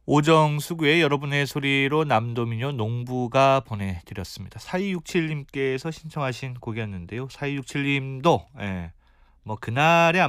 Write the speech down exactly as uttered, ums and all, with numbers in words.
오정수구의 여러분의 소리로 남도민요 농부가 보내드렸습니다. 사이육칠님께서 신청하신 곡이었는데요. 사이육칠님도 예, 뭐 그날의